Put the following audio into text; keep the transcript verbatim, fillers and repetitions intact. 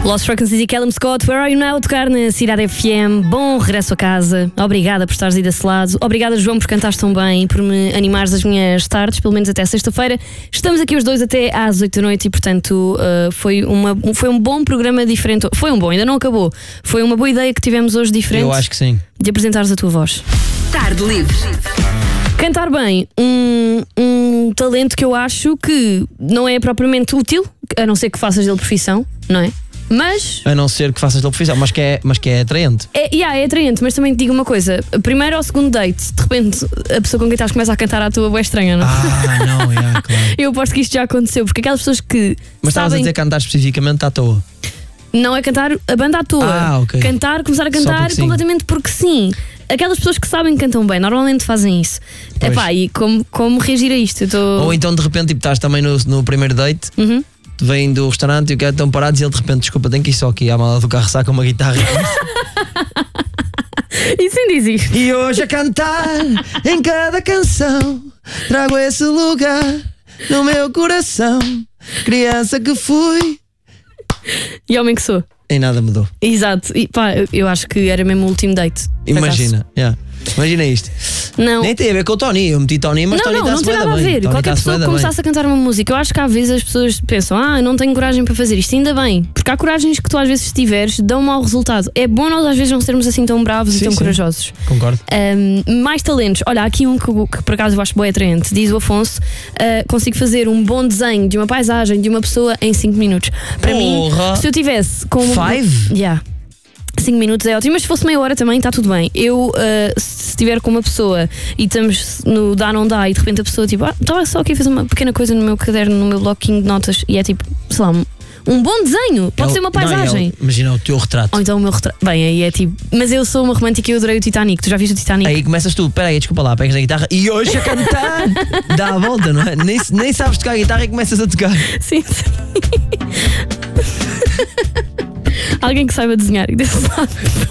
Lost Frequencies e Callum Scott, Where Are You Now? Tocar na Cidade F M. Bom regresso a casa. Obrigada por estares aí desse lado. Obrigada, João, por cantares tão bem e por me animares as minhas tardes, pelo menos até sexta-feira. Estamos aqui os dois até às oito da noite e, portanto, uh, foi, uma, foi um bom programa diferente. Foi um bom, ainda não acabou. Foi uma boa ideia que tivemos hoje diferente. Eu acho que sim. De apresentares a tua voz. Tarde livre. Cantar bem, um, um talento que eu acho que não é propriamente útil, a não ser que faças dele profissão, não é? Mas. A não ser que faças da profissão, mas que é, mas que é atraente. É, yeah, é atraente, mas também te digo uma coisa: primeiro ou segundo date, de repente a pessoa com quem estás começa a cantar à tua, é estranha, não? Ah, não, yeah, claro. Eu aposto que isto já aconteceu, porque aquelas pessoas que. Mas estavas sabem... a dizer cantar especificamente à toa. Não é cantar a banda à toa. Ah, ok. Cantar, começar a cantar porque completamente porque sim. Aquelas pessoas que sabem que cantam bem, normalmente fazem isso. Pois. Epá, e como, como reagir a isto? Eu tô... Ou então de repente tipo, estás também no, no primeiro date, Uhum. vêm do restaurante e o que estão parados e ele de repente, desculpa, tem que ir só aqui à mala do carro, saca uma guitarra. E sim diz isto. E hoje a cantar em cada canção trago esse lugar no meu coração. Criança que fui E homem que sou. e nada mudou. Exato. E pá, eu- eu acho que era mesmo o último date. por Imagina, yeah. Imagina isto. acaso. Não. Nem tem a ver com o Tony. Eu meti Tony, mas Não, Tony não, está-se não tem bué da nada a bem. ver. Tony Qualquer está-se pessoa bué que da bem. começasse a cantar uma música, eu acho que às vezes as pessoas pensam, ah, eu não tenho coragem para fazer isto, ainda bem, porque há coragens que tu às vezes tiveres, dão mau resultado. É bom nós às vezes não sermos assim tão bravos Sim, e tão sim. corajosos. Concordo. Um, mais talentos. Olha, há aqui um que, que por acaso eu acho bem atraente. Diz o Afonso: uh, consigo fazer um bom desenho de uma paisagem de uma pessoa em cinco minutos. Para Porra! mim, se eu tivesse com Five? Yeah. cinco minutos é ótimo, mas se fosse meia hora também está tudo bem. Eu, uh, se estiver com uma pessoa e estamos no dá, não dá, e de repente a pessoa tipo, ah, estava só aqui a fazer uma pequena coisa no meu caderno, no meu bloquinho de notas, e é tipo, sei lá, um, um bom desenho, pode Ele- ser uma não, paisagem. ele- imagina o teu retrato. Ou então o meu retrato. Bem, aí é tipo. Mas eu sou uma romântica e eu adorei o Titanic. Tu já viste o Titanic? Aí começas tu, peraí, desculpa lá, pegas na guitarra e hoje a cantar. Dá a volta, não é? Nem, nem sabes tocar a guitarra e começas a tocar. Sim, sim. Alguém que saiba desenhar e desse lado.